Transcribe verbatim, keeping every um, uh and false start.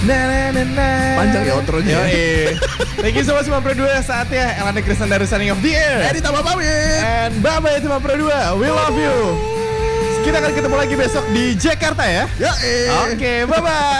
Nah, nah, nah, nah. Panjang ya outronya. Yoi. Thank you so much Cima Pro dua. Saatnya Elanda Kristan dari Signing of the Air. Eh ditambah pamit. And bye-bye Cima Pro dua. We love you. Kita akan ketemu lagi besok di Jakarta ya. Ya. Oke, bye-bye.